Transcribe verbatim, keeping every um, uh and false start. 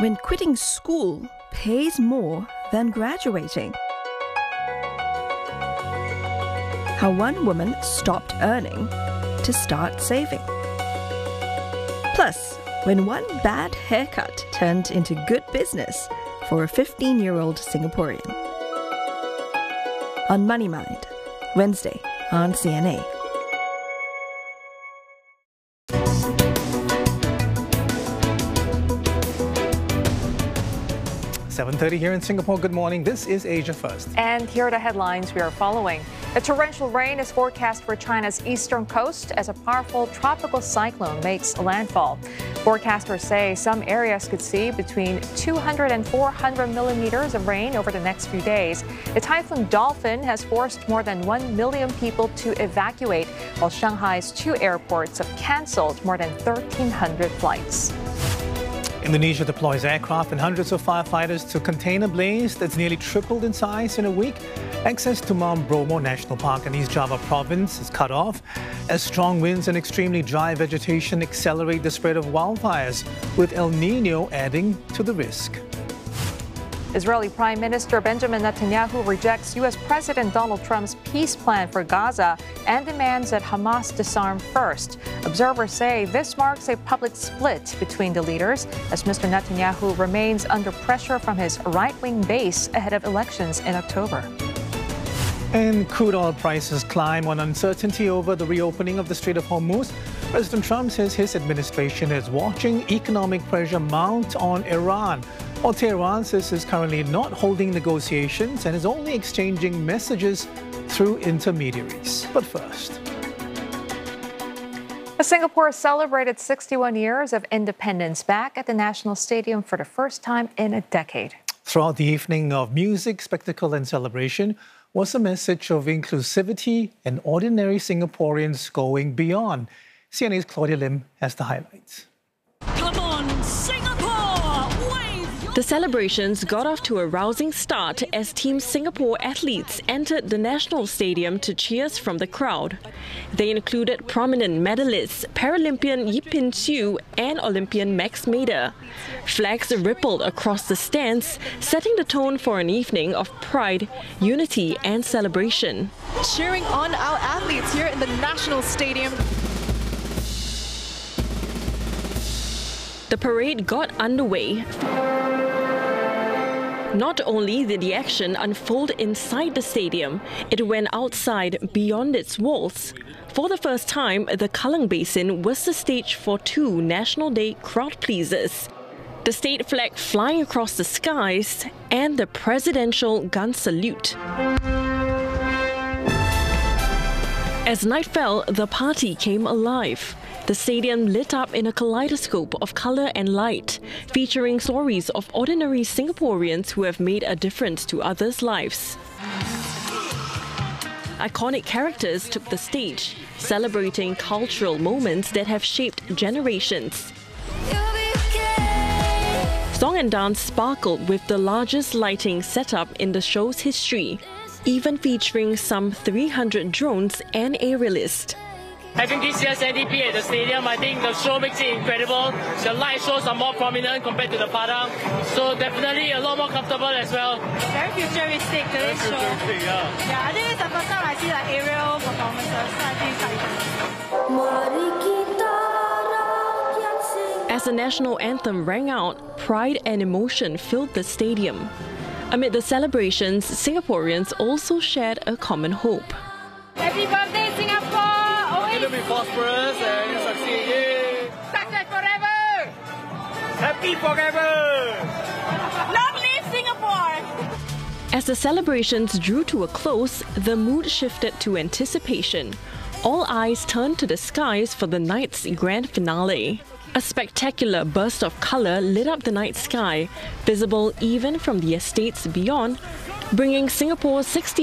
when quitting school pays more than graduating. How one woman stopped earning to start saving. Plus, when one bad haircut turned into good business for a fifteen-year-old Singaporean. On Money Mind, Wednesday on C N A. seven thirty here in Singapore. Good morning. This is Asia First. And here are the headlines we are following. A torrential rain is forecast for China's eastern coast as a powerful tropical cyclone makes landfall. Forecasters say some areas could see between two hundred and four hundred millimeters of rain over the next few days. The typhoon Dolphin has forced more than one million people to evacuate, while Shanghai's two airports have cancelled more than thirteen hundred flights. Indonesia deploys aircraft and hundreds of firefighters to contain a blaze that's nearly tripled in size in a week. Access to Mount Bromo National Park in East Java province is cut off as strong winds and extremely dry vegetation accelerate the spread of wildfires, with El Nino adding to the risk. Israeli Prime Minister Benjamin Netanyahu rejects U S President Donald Trump's peace plan for Gaza and demands that Hamas disarm first. Observers say this marks a public split between the leaders as Mister Netanyahu remains under pressure from his right-wing base ahead of elections in October. And crude oil prices climb on uncertainty over the reopening of the Strait of Hormuz. President Trump says his administration is watching economic pressure mount on Iran, while Tehran says it's currently not holding negotiations and is only exchanging messages through intermediaries. But first, Singapore celebrated sixty-one years of independence back at the National Stadium for the first time in a decade. Throughout the evening of music, spectacle and celebration was a message of inclusivity and ordinary Singaporeans going beyond. C N A's Claudia Lim has the highlights. Come on, Singapore! Wave your... The celebrations got off to a rousing start as Team Singapore athletes entered the National Stadium to cheers from the crowd. They included prominent medalists Paralympian Yip Pin Siu and Olympian Max Mader. Flags rippled across the stands, setting the tone for an evening of pride, unity and celebration. Cheering on our athletes here in the National Stadium. The parade got underway. Not only did the action unfold inside the stadium, it went outside beyond its walls. For the first time, the Kallang Basin was the stage for two National Day crowd pleasers. The state flag flying across the skies and the presidential gun salute. As night fell, the party came alive. The stadium lit up in a kaleidoscope of colour and light, featuring stories of ordinary Singaporeans who have made a difference to others' lives. Iconic characters took the stage, celebrating cultural moments that have shaped generations. Song and dance sparkled with the largest lighting setup in the show's history, even featuring some three hundred drones and aerialists. Having this year's N D P at the stadium, I think the show makes it incredible. The light shows are more prominent compared to the Padang, so definitely a lot more comfortable as well. Very futuristic today's show. Futuristic, yeah. Yeah, I think it's the first time I see like aerial performances, so I think it's like As the national anthem rang out, pride and emotion filled the stadium. Amid the celebrations, Singaporeans also shared a common hope. Happy birthday, Singapore! Always be prosperous and succeed. Yay! Success forever! Happy forever! Long live Singapore! As the celebrations drew to a close, the mood shifted to anticipation. All eyes turned to the skies for the night's grand finale. A spectacular burst of colour lit up the night sky, visible even from the estates beyond, bringing Singapore's sixty